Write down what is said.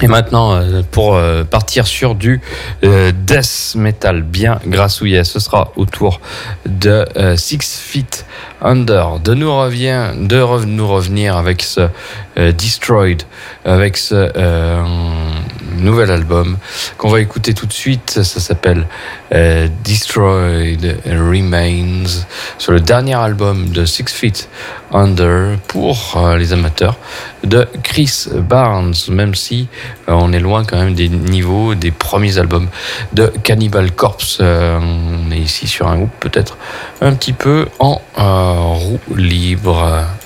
Et maintenant, pour partir sur du death metal bien grassouillet, ce sera au tour de 6 Feet Under de nous revenir avec ce Destroyed, avec ce nouvel album qu'on va écouter tout de suite. Ça s'appelle Destroyed Remains, sur le dernier album de 6 Feet Under pour les amateurs de Chris Barnes, même si on est loin quand même des niveaux des premiers albums de Cannibal Corpse. On est ici sur un groupe peut-être un petit peu en roue libre.